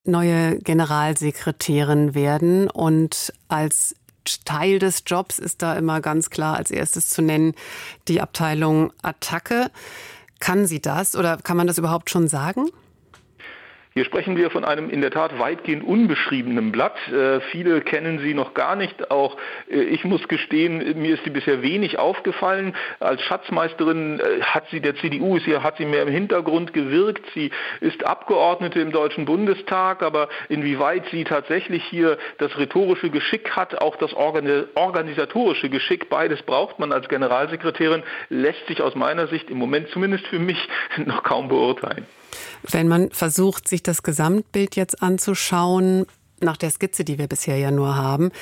neue Generalsekretärin werden. Und als Teil des Jobs ist da immer ganz klar als erstes zu nennen die Abteilung Attacke. Kann sie das oder kann man das überhaupt schon sagen? Hier sprechen wir von einem in der Tat weitgehend unbeschriebenen Blatt. Viele kennen sie noch gar nicht. Auch ich muss gestehen, mir ist sie bisher wenig aufgefallen. Als Schatzmeisterin hat sie der CDU hat sie mehr im Hintergrund gewirkt. Sie ist Abgeordnete im Deutschen Bundestag, aber inwieweit sie tatsächlich hier das rhetorische Geschick hat, auch das organisatorische Geschick, beides braucht man als Generalsekretärin, lässt sich aus meiner Sicht im Moment zumindest für mich noch kaum beurteilen. Wenn man versucht, sich das Gesamtbild jetzt anzuschauen, nach der Skizze, die wir bisher ja nur haben,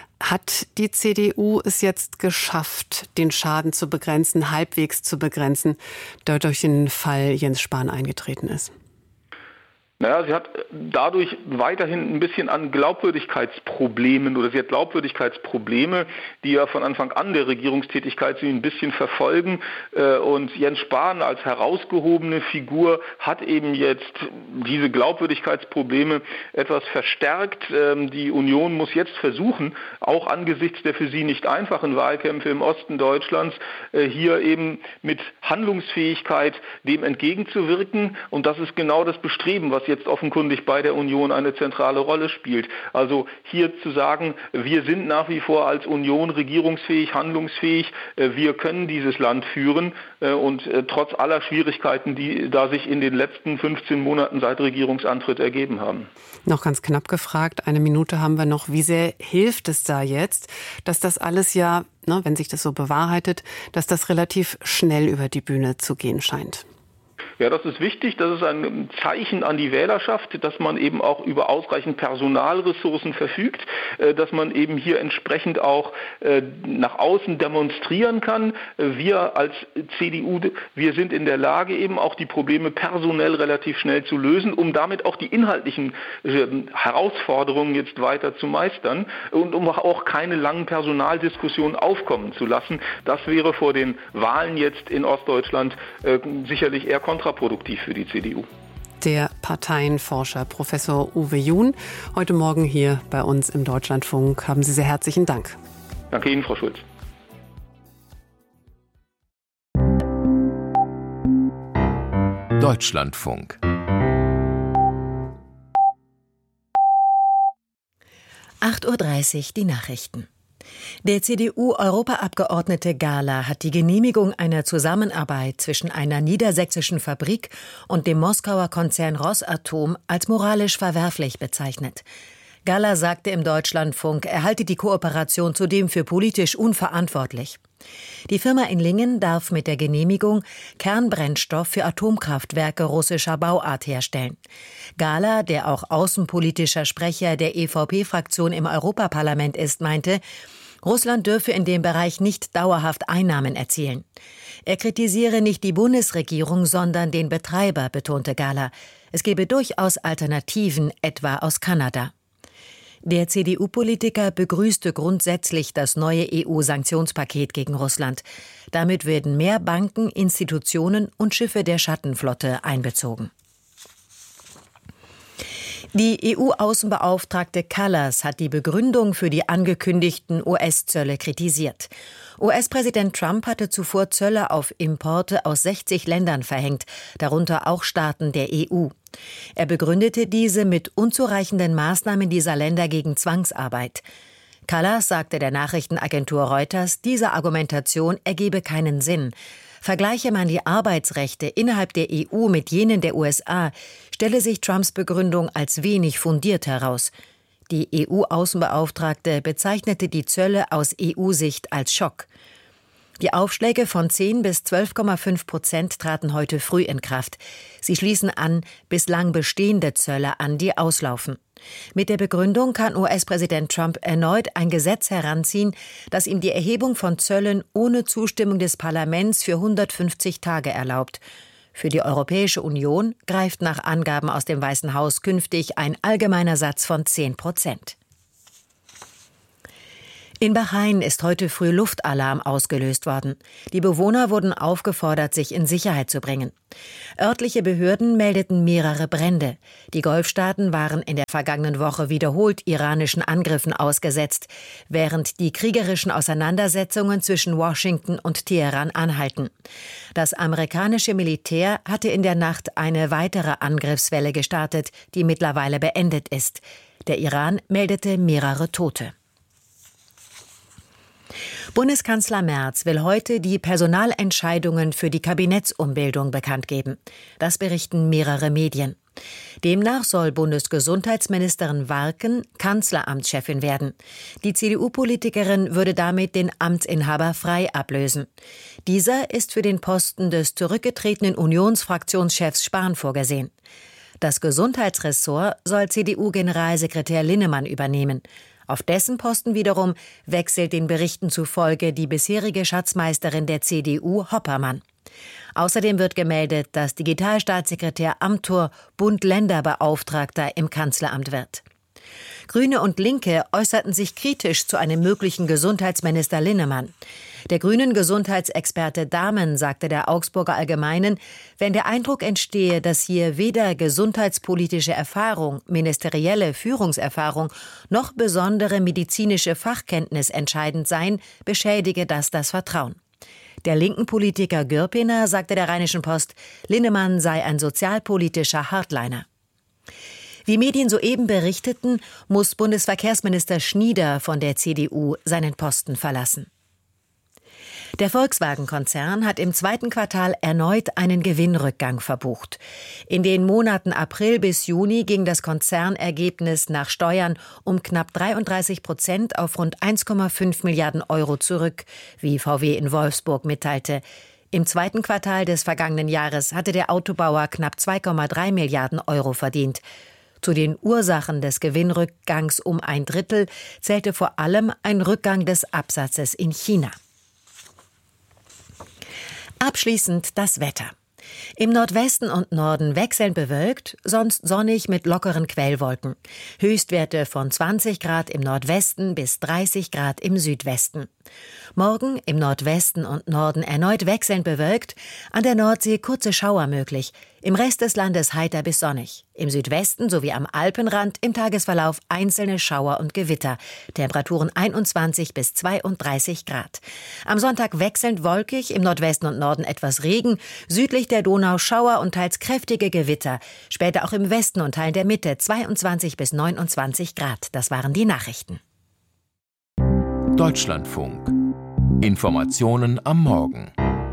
hat die CDU es jetzt geschafft, den Schaden zu begrenzen, halbwegs zu begrenzen, der durch den Fall Jens Spahn eingetreten ist? Naja, sie hat dadurch weiterhin ein bisschen an Glaubwürdigkeitsproblemen oder sie hat Glaubwürdigkeitsprobleme, die ja von Anfang an der Regierungstätigkeit sie ein bisschen verfolgen. Und Jens Spahn als herausgehobene Figur hat eben jetzt diese Glaubwürdigkeitsprobleme etwas verstärkt. Die Union muss jetzt versuchen, auch angesichts der für sie nicht einfachen Wahlkämpfe im Osten Deutschlands, hier eben mit Handlungsfähigkeit dem entgegenzuwirken. Und das ist genau das Bestreben, was jetzt offenkundig bei der Union eine zentrale Rolle spielt. Also hier zu sagen, wir sind nach wie vor als Union regierungsfähig, handlungsfähig, wir können dieses Land führen und trotz aller Schwierigkeiten, die da sich in den letzten 15 Monaten seit Regierungsantritt ergeben haben. Noch ganz knapp gefragt, 1 Minute haben wir noch. Wie sehr hilft es da jetzt, dass das alles ja, wenn sich das so bewahrheitet, dass das relativ schnell über die Bühne zu gehen scheint? Ja, das ist wichtig. Das ist ein Zeichen an die Wählerschaft, dass man eben auch über ausreichend Personalressourcen verfügt, dass man eben hier entsprechend auch nach außen demonstrieren kann. Wir als CDU, wir sind in der Lage, eben auch die Probleme personell relativ schnell zu lösen, um damit auch die inhaltlichen Herausforderungen jetzt weiter zu meistern und um auch keine langen Personaldiskussionen aufkommen zu lassen. Das wäre vor den Wahlen jetzt in Ostdeutschland sicherlich eher kontraproduktiv für die CDU. Der Parteienforscher Professor Uwe Jun, heute Morgen hier bei uns im Deutschlandfunk. Haben Sie sehr herzlichen Dank. Danke Ihnen, Frau Schulz. Deutschlandfunk. 8:30 Uhr die Nachrichten. Der CDU-Europaabgeordnete Gahler hat die Genehmigung einer Zusammenarbeit zwischen einer niedersächsischen Fabrik und dem Moskauer Konzern Rosatom als moralisch verwerflich bezeichnet. Gahler sagte im Deutschlandfunk, er halte die Kooperation zudem für politisch unverantwortlich. Die Firma in Lingen darf mit der Genehmigung Kernbrennstoff für Atomkraftwerke russischer Bauart herstellen. Gahler, der auch außenpolitischer Sprecher der EVP-Fraktion im Europaparlament ist, meinte, Russland dürfe in dem Bereich nicht dauerhaft Einnahmen erzielen. Er kritisiere nicht die Bundesregierung, sondern den Betreiber, betonte Gahler. Es gebe durchaus Alternativen, etwa aus Kanada. Der CDU-Politiker begrüßte grundsätzlich das neue EU-Sanktionspaket gegen Russland. Damit werden mehr Banken, Institutionen und Schiffe der Schattenflotte einbezogen. Die EU-Außenbeauftragte Kallas hat die Begründung für die angekündigten US-Zölle kritisiert. US-Präsident Trump hatte zuvor Zölle auf Importe aus 60 Ländern verhängt, darunter auch Staaten der EU. Er begründete diese mit unzureichenden Maßnahmen dieser Länder gegen Zwangsarbeit. Kallas sagte der Nachrichtenagentur Reuters, diese Argumentation ergebe keinen Sinn. Vergleiche man die Arbeitsrechte innerhalb der EU mit jenen der USA, stelle sich Trumps Begründung als wenig fundiert heraus. Die EU-Außenbeauftragte bezeichnete die Zölle aus EU-Sicht als Schock. Die Aufschläge von 10 bis 12,5% traten heute früh in Kraft. Sie schließen an bislang bestehende Zölle an, die auslaufen. Mit der Begründung kann US-Präsident Trump erneut ein Gesetz heranziehen, das ihm die Erhebung von Zöllen ohne Zustimmung des Parlaments für 150 Tage erlaubt. Für die Europäische Union greift nach Angaben aus dem Weißen Haus künftig ein allgemeiner Satz von 10%. In Bahrain ist heute früh Luftalarm ausgelöst worden. Die Bewohner wurden aufgefordert, sich in Sicherheit zu bringen. Örtliche Behörden meldeten mehrere Brände. Die Golfstaaten waren in der vergangenen Woche wiederholt iranischen Angriffen ausgesetzt, während die kriegerischen Auseinandersetzungen zwischen Washington und Teheran anhalten. Das amerikanische Militär hatte in der Nacht eine weitere Angriffswelle gestartet, die mittlerweile beendet ist. Der Iran meldete mehrere Tote. Bundeskanzler Merz will heute die Personalentscheidungen für die Kabinettsumbildung bekannt geben. Das berichten mehrere Medien. Demnach soll Bundesgesundheitsministerin Warken Kanzleramtschefin werden. Die CDU-Politikerin würde damit den Amtsinhaber Frey ablösen. Dieser ist für den Posten des zurückgetretenen Unionsfraktionschefs Spahn vorgesehen. Das Gesundheitsressort soll CDU-Generalsekretär Linnemann übernehmen. Auf dessen Posten wiederum wechselt den Berichten zufolge die bisherige Schatzmeisterin der CDU Hoppermann. Außerdem wird gemeldet, dass Digitalstaatssekretär Amthor Bund-Länder-Beauftragter im Kanzleramt wird. Grüne und Linke äußerten sich kritisch zu einem möglichen Gesundheitsminister Linnemann. Der grünen Gesundheitsexperte Dahmen sagte der Augsburger Allgemeinen, wenn der Eindruck entstehe, dass hier weder gesundheitspolitische Erfahrung, ministerielle Führungserfahrung noch besondere medizinische Fachkenntnis entscheidend seien, beschädige das Vertrauen. Der linken Politiker Gürpiner sagte der Rheinischen Post, Linnemann sei ein sozialpolitischer Hardliner. Wie Medien soeben berichteten, muss Bundesverkehrsminister Schnieder von der CDU seinen Posten verlassen. Der Volkswagen-Konzern hat im zweiten Quartal erneut einen Gewinnrückgang verbucht. In den Monaten April bis Juni ging das Konzernergebnis nach Steuern um knapp 33% auf rund 1,5 Milliarden Euro zurück, wie VW in Wolfsburg mitteilte. Im zweiten Quartal des vergangenen Jahres hatte der Autobauer knapp 2,3 Milliarden Euro verdient. Zu den Ursachen des Gewinnrückgangs um ein Drittel zählte vor allem ein Rückgang des Absatzes in China. Abschließend das Wetter. Im Nordwesten und Norden wechselnd bewölkt, sonst sonnig mit lockeren Quellwolken. Höchstwerte von 20 Grad im Nordwesten bis 30 Grad im Südwesten. Morgen im Nordwesten und Norden erneut wechselnd bewölkt, an der Nordsee kurze Schauer möglich, im Rest des Landes heiter bis sonnig. Im Südwesten sowie am Alpenrand im Tagesverlauf einzelne Schauer und Gewitter. Temperaturen 21 bis 32 Grad. Am Sonntag wechselnd wolkig, im Nordwesten und Norden etwas Regen, südlich der Donau Schauer und teils kräftige Gewitter. Später auch im Westen und Teilen der Mitte 22 bis 29 Grad. Das waren die Nachrichten. Deutschlandfunk. Informationen am Morgen.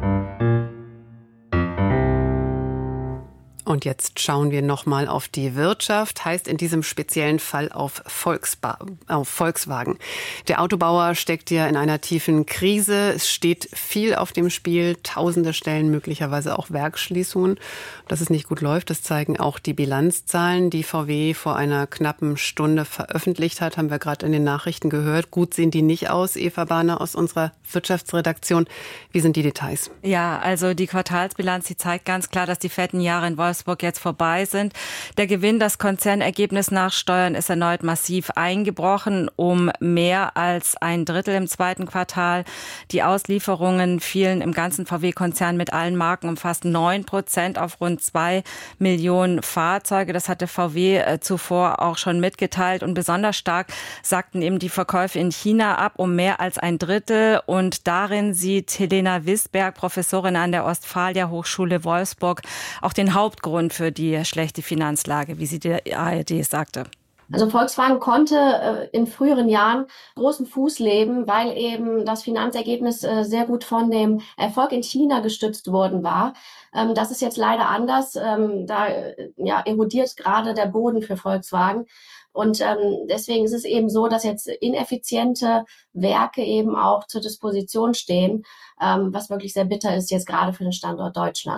Und jetzt schauen wir nochmal auf die Wirtschaft, heißt in diesem speziellen Fall auf Volkswagen. Der Autobauer steckt ja in einer tiefen Krise. Es steht viel auf dem Spiel, tausende Stellen, möglicherweise auch Werksschließungen. Dass es nicht gut läuft, das zeigen auch die Bilanzzahlen, die VW vor einer knappen Stunde veröffentlicht hat, haben wir gerade in den Nachrichten gehört. Gut sehen die nicht aus. Eva Bahner aus unserer Wirtschaftsredaktion. Wie sind die Details? Ja, also die Quartalsbilanz, die zeigt ganz klar, dass die fetten Jahre in Wolfsburg jetzt vorbei sind. Der Gewinn, das Konzernergebnis nach Steuern ist erneut massiv eingebrochen, um mehr als ein Drittel im zweiten Quartal. Die Auslieferungen fielen im ganzen VW-Konzern mit allen Marken um fast 9% auf rund 2 Millionen Fahrzeuge. Das hatte VW zuvor auch schon mitgeteilt. Und besonders stark sackten eben die Verkäufe in China ab um mehr als ein Drittel. Und darin sieht Helena Wisberg, Professorin an der Ostfalia Hochschule Wolfsburg, auch den Hauptgrund für die schlechte Finanzlage, wie sie der ARD sagte. Also Volkswagen konnte in früheren Jahren großen Fuß leben, weil eben das Finanzergebnis sehr gut von dem Erfolg in China gestützt worden war. Das ist jetzt leider anders. Da erodiert gerade der Boden für Volkswagen. Und deswegen ist es eben so, dass jetzt ineffiziente Werke eben auch zur Disposition stehen, was wirklich sehr bitter ist jetzt gerade für den Standort Deutschland.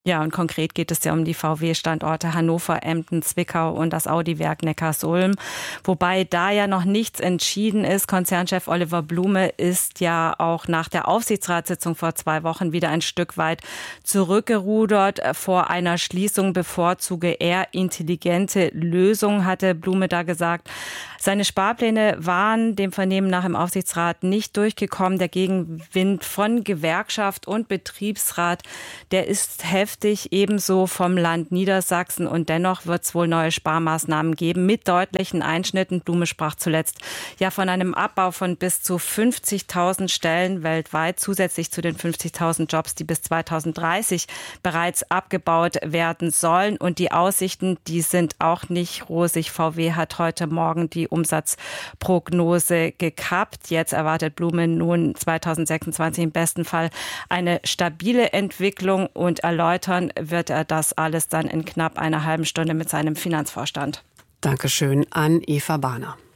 Ja, und konkret geht es ja um die VW-Standorte Hannover, Emden, Zwickau und das Audi-Werk Neckarsulm. Wobei da ja noch nichts entschieden ist. Konzernchef Oliver Blume ist ja auch nach der Aufsichtsratssitzung vor 2 Wochen wieder ein Stück weit zurückgerudert. Vor einer Schließung bevorzuge er intelligente Lösungen, hatte Blume da gesagt. Seine Sparpläne waren dem Vernehmen nach im Aufsichtsrat nicht durchgekommen. Der Gegenwind von Gewerkschaft und Betriebsrat, der ist heftig, ebenso vom Land Niedersachsen. Und dennoch wird es wohl neue Sparmaßnahmen geben mit deutlichen Einschnitten. Blume sprach zuletzt ja von einem Abbau von bis zu 50.000 Stellen weltweit, zusätzlich zu den 50.000 Jobs, die bis 2030 bereits abgebaut werden sollen. Und die Aussichten, die sind auch nicht rosig. VW hat heute Morgen die Umsatzprognose gekappt. Jetzt erwartet Blume nun 2026 im besten Fall eine stabile Entwicklung, und erläutern wird er das alles dann in knapp einer halben Stunde mit seinem Finanzvorstand. Dankeschön an Eva Bahner.